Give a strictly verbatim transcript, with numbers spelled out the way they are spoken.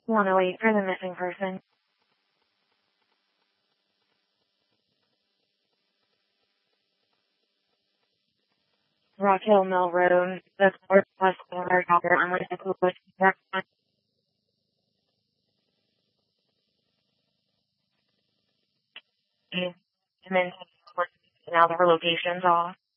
one oh eight for the missing person. Rock Hill Mill Road, the Northwest corner, doctor on with the Coolidge. And then now their location's off.